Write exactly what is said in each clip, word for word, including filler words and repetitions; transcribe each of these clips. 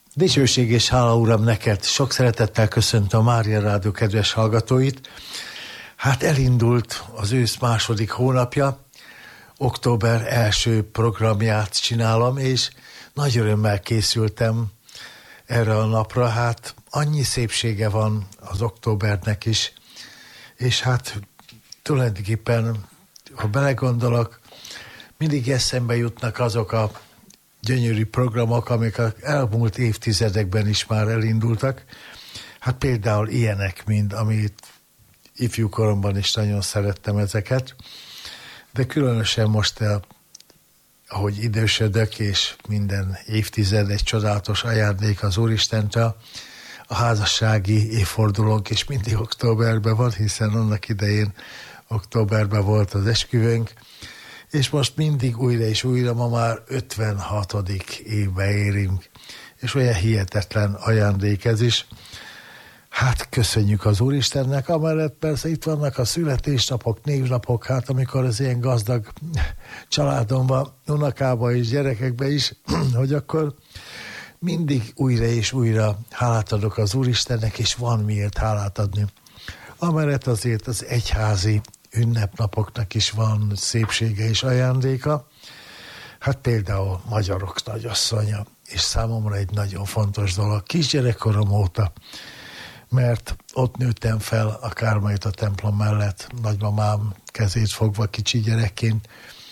Dicsőség és hála, Uram, neked! Sok szeretettel köszöntöm a Mária Rádió kedves hallgatóit. Hát elindult az ősz második hónapja, október első programját csinálom, és nagy örömmel készültem erre a napra. Hát annyi szépsége van az októbernek is, és hát tulajdonképpen, ha belegondolok, mindig eszembe jutnak azok a gyönyörű programok, amik az elmúlt évtizedekben is már elindultak. Hát például ilyenek, mint amit ifjúkoromban is nagyon szerettem ezeket, de különösen most, ahogy idősödök, és minden évtized egy csodálatos ajándék az Úristentől, a házassági évfordulónk is mindig októberben van, hiszen annak idején októberben volt az esküvőnk, és most mindig újra és újra, ma már ötvenhatodik évbe érünk, és olyan hihetetlen ajándék ez is. Hát köszönjük az Úristennek, amellett persze itt vannak a születésnapok, névnapok, hát amikor az ilyen gazdag családomban, unokába és gyerekekbe is, hogy akkor mindig újra és újra hálát adok az Úristennek, és van miért hálát adni. Amellett azért az egyházi ünnepnapoknak is van szépsége és ajándéka. Hát például Magyarok Nagyasszonya, és számomra egy nagyon fontos dolog, kisgyerekkorom óta, mert ott nőttem fel a Kármelita templom mellett, nagymamám kezét fogva kicsi gyerekként,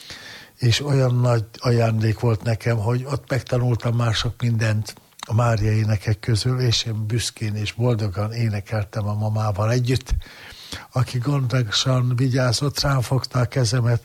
és olyan nagy ajándék volt nekem, hogy ott megtanultam már sok mindent a Mária énekek közül, és én büszkén és boldogan énekeltem a mamával együtt, aki gondosan vigyázott, rám fogta a kezemet,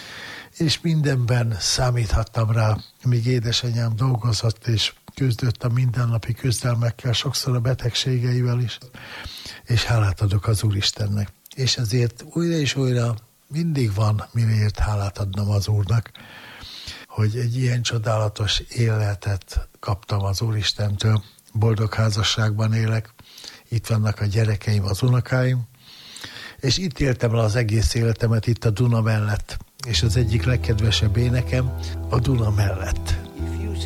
és mindenben számíthattam rá, míg édesanyám dolgozott, és küzdött a mindennapi küzdelmekkel, sokszor a betegségeivel is, és hálát adok az Úristennek. És ezért újra és újra mindig van miért hálát adnom az Úrnak, hogy egy ilyen csodálatos életet kaptam az Úristentől, boldog házasságban élek, itt vannak a gyerekeim, az unokáim, és itt éltem le az egész életemet itt a Duna mellett, és az egyik legkedvesebb énekem a Duna mellett.